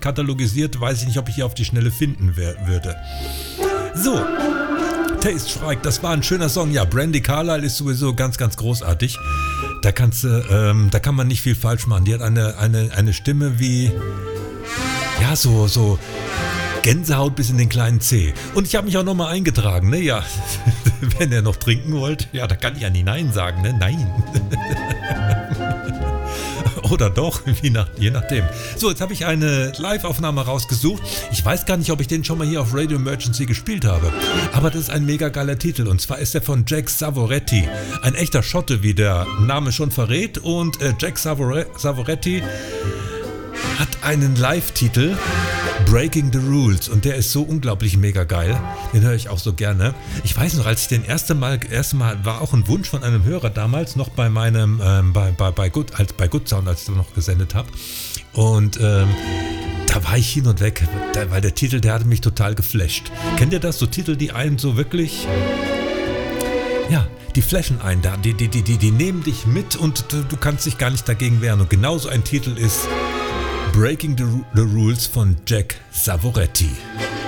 katalogisiert, weiß ich nicht, ob ich hier auf die Schnelle finden würde. So, Taste Strike, das war ein schöner Song. Ja, Brandi Carlile ist sowieso ganz, ganz großartig. Da kann man nicht viel falsch machen. Die hat eine Stimme wie, ja, so Gänsehaut bis in den kleinen Zeh. Und ich habe mich auch nochmal eingetragen, ne? Ja, wenn ihr noch trinken wollt, ja, da kann ich ja nicht Nein sagen, ne? Nein. Oder doch, je nachdem. So, jetzt habe ich eine Live-Aufnahme rausgesucht. Ich weiß gar nicht, ob ich den schon mal hier auf Radio Emergency gespielt habe. Aber das ist ein mega geiler Titel. Und zwar ist der von Jack Savoretti. Ein echter Schotte, wie der Name schon verrät. Und Jack Savoretti hat einen Live-Titel, Breaking the Rules, und der ist so unglaublich mega geil. Den höre ich auch so gerne. Ich weiß noch, als ich den erste Mal war auch ein Wunsch von einem Hörer damals noch bei meinem bei Good Sound, als ich da noch gesendet habe. Und da war ich hin und weg, weil der Titel, der hatte mich total geflasht. Kennt ihr das? So Titel, die einen so wirklich, ja, die flashen einen da, die nehmen dich mit und du kannst dich gar nicht dagegen wehren. Und genauso ein Titel ist Breaking the Rules von Jack Savoretti.